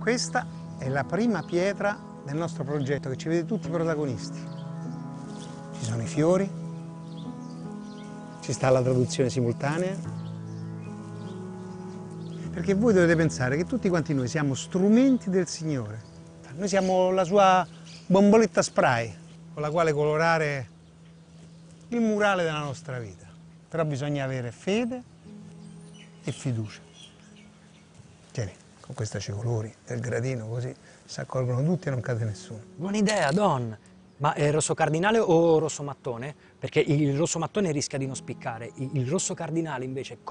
Questa è la prima pietra del nostro progetto che ci vede tutti protagonisti. Ci sono i fiori, ci sta la traduzione simultanea, perché voi dovete pensare che tutti quanti noi siamo strumenti del Signore. Noi siamo la sua bomboletta spray con la quale colorare il murale della nostra vita. Però bisogna avere fede e fiducia. Tieni, con questa ci colori del gradino, così si accorgono tutti e non cade nessuno. Buona idea, Don! Ma è rosso cardinale o rosso mattone? Perché il rosso mattone rischia di non spiccare, il rosso cardinale invece